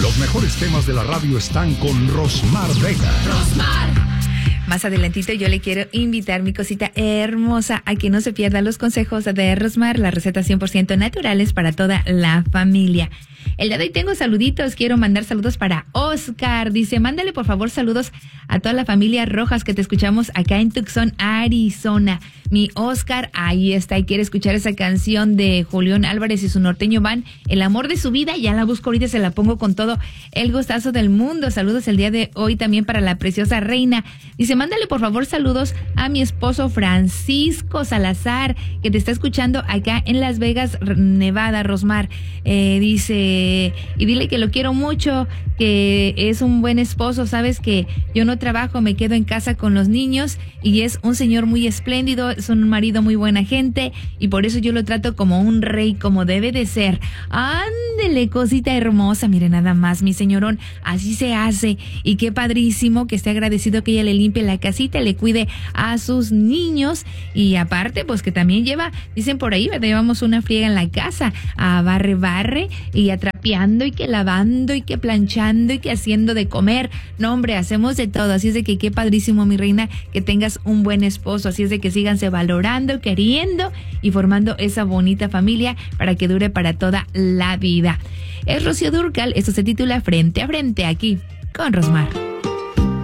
Los mejores temas de la radio están con Rosmar Vega. Más adelantito yo le quiero invitar, mi cosita hermosa, a que no se pierda los consejos de Rosmar, las recetas 100% naturales para toda la familia. El día de hoy tengo saluditos, quiero mandar saludos para Oscar. Dice, mándale por favor saludos a toda la familia Rojas que te escuchamos acá en Tucson, Arizona. Mi Oscar, ahí está, y quiere escuchar esa canción de Julián Álvarez y su norteño van, El amor de su vida. Ya la busco ahorita, se la pongo con todo el gustazo del mundo. Saludos el día de hoy también para la preciosa reina. Dice, mándale por favor saludos a mi esposo Francisco Salazar, que te está escuchando acá en Las Vegas, Nevada, Rosmar. Dice, y dile que lo quiero mucho, que es un buen esposo. Sabes que yo no trabajo, me quedo en casa con los niños, y es un señor muy espléndido, es un marido muy buena gente, y por eso yo lo trato como un rey, como debe de ser. Ándele, cosita hermosa, mire nada más, mi señorón, así se hace. Y qué padrísimo que esté agradecido que ella le limpie la casita, le cuide a sus niños, y aparte pues que también lleva, dicen por ahí, ¿verdad? Llevamos una friega en la casa, a barre y atrapeando y que lavando y que planchando y que haciendo de comer. No, hombre, hacemos de todo. Así es de que qué padrísimo, mi reina, que tengas un buen esposo. Así es de que síganse valorando, queriendo y formando esa bonita familia para que dure para toda la vida. Es Rocío Dúrcal, esto se titula Frente a Frente, aquí con Rosmar.